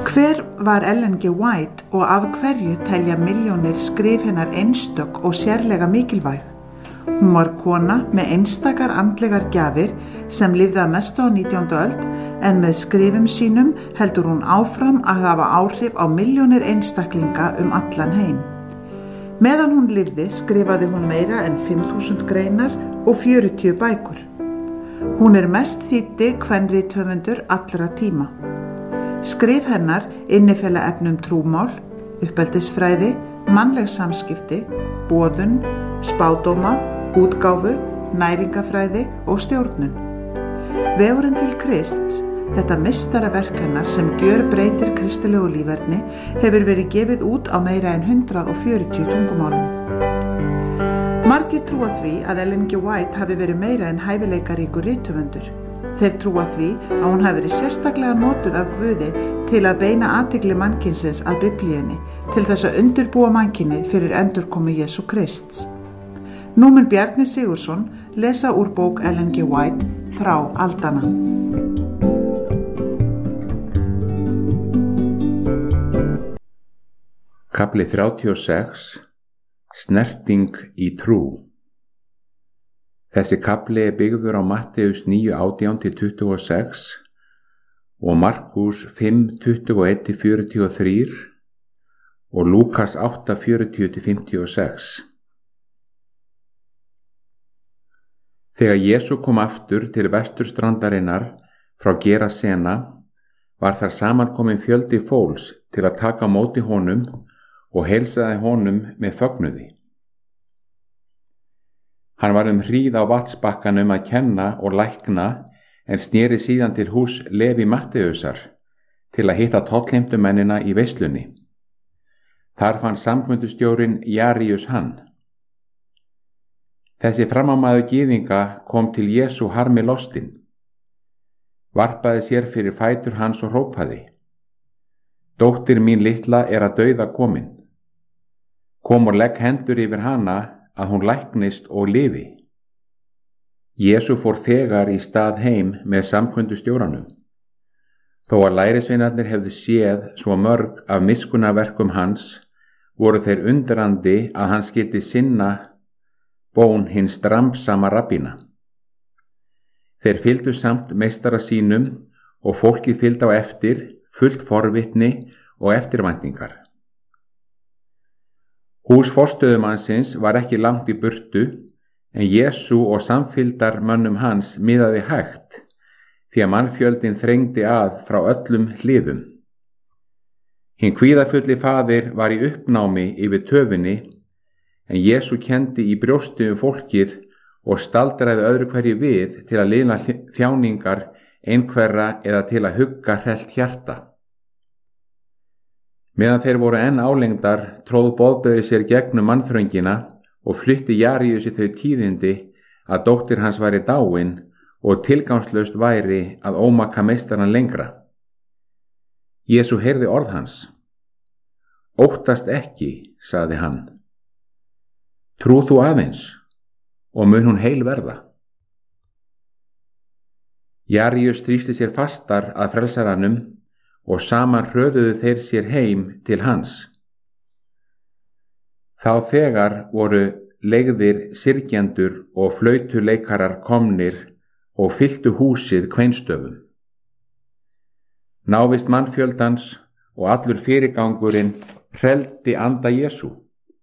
Hver var Ellen G. White og af hverju telja milljónir skrif hennar einstök og sérlega mikilvæg? Hún var kona með einstakar andlegar gjafir sem lifði að mestu á 19. öld en með skrifum sínum heldur hún áfram að hafa áhrif á milljónir einstaklinga allan heim. Meðan hún lifði skrifaði hún meira en 5.000 greinar og 40 bækur. Hún mest þýddi kvenrithöfundur allra tíma. Skrif hennar innifela efni trúmál, uppeldisfræði, mannleg samskipti, boðun, spádóma, útgáfu, næringafræði og stjórnun. Vegurinn til Krists, þetta meistaraverk hennar sem gjörbreytir kristilegu líferni, hefur verið gefið út á meira en 140 tungumálum. Margir trúa því að Ellen G. White hafi verið meira en hæfileikaríkur rithöfundur. Þeir trúa því að hún hafi verið sérstaklega notuð af Guði til að beina athygli mannkynsins að Biblíunni til þess að undirbúa mannkynið fyrir endurkomu Jesú Krists. Nú mun Bjarni Sigurðsson lesa úr bók Ellen G. White Frá aldanna. Kafli 36 Snerting í trú. Þessi kafli byggður á Matteus 9:18-26 og Markús 5:21-43 og Lúkas 8:40-56. Þegar Jesú kom aftur til vesturstrandarinnar frá Gerasena var þar samankomin fjöldi fólks til að taka á móti honum og heilsaði honum með fögnuði. Hann var hríð á vatnsbakkanum að kenna og lækna en sneri síðan til hús Leví Matteusar til að hitta tollheimtumennina í veislunni. Þar fann samkvæmdustjórinn Jaríus hann. Þessi framámaður gyðinga kom til Jesú harmi lostinn, varpaði sér fyrir fætur hans og hrópaði: Dóttir mín litla að dauða komin. Kom og legg hendur yfir hana að hún læknist og lifi. Jesú fór þegar í stað heim með samkvæmdustjóranum. Þó að lærisveinarnir hefðu séð svo mörg af miskunnaverkum hans, voru þeir undrandi að hann skyldi sinna bón hins dramsama rabbína. Þeir fylgdu samt meistara sínum og fólkið fylgdi á eftir, fullt forvitni og eftirvæntingar. Hús forstöðumannsins var ekki langt í burtu, en Jesú og samfylgdarmönnum hans miðaði hægt, því að mannfjöldin þrengdi að frá öllum hliðum. Hinn kvíðafulli faðir var í uppnámi yfir töfinni, en Jesú kenndi í brjósti fólkið og staldraði öðru hverju við til að lina þjáningar einhverra eða til að hugga hrellt hjarta. Meðan þeir voru enn álengdar tróð boðberi sér gegnum mannþröngina og flutti Jaríusi þau tíðindi að dóttir hans væri dáin og tilgangslaust væri að ómaka meistarann lengra. Jesú heyrði orð hans. Óttast ekki, sagði hann. Trú þú aðeins og mun hún heil verða. Jaríus þrýsti sér fastar að frelsaranum og saman hröðuðu þeir sér heim til hans. Þá þegar voru leigðir syrgjendur og flautuleikarar komnir og fylltu húsið kveinstöfum. Návist mannfjöldans og allur fyrirgangurinn hreldi anda Jesú.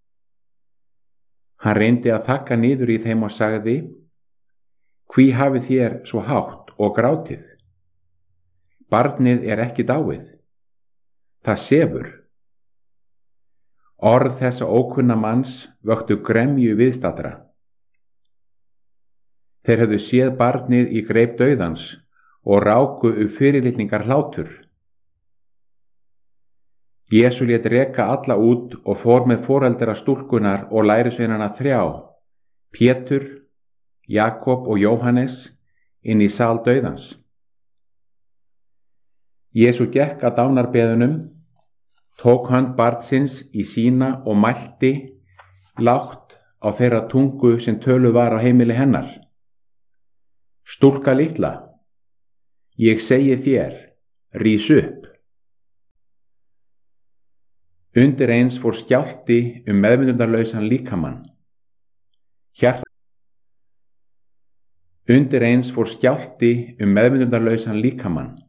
Hann reyndi að þakka niður í þeim og sagði: Hví hafið þér svo hátt og grátið? Barnið ekki dáið, það sefur. Orð þessa ókunna manns vöktu gremju viðstaddra. Þeir höfðu séð barnið í greip dauðans og ráku upp fyrirlitningar hlátur. Jesú lét reka alla út og fór með foreldra stúlkunnar og lærisveinana 3, Pétur, Jakob og Jóhannes, inn í sal dauðans. Jesú gekk að dánarbeðunum, tók hönd barnsins í sína og mælti lágt á þeirra tungu sem töluð var á heimili hennar. Stúlka litla, ég segi þér, rís upp. Undir eins fór skjálfti meðvitundarlausan líkamann. Undir eins fór skjálfti meðvitundarlausan líkamann.